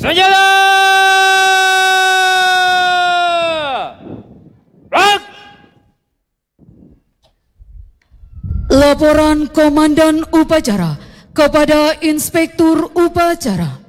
Senjata! Rak! Laporan Komandan Upacara kepada Inspektur Upacara.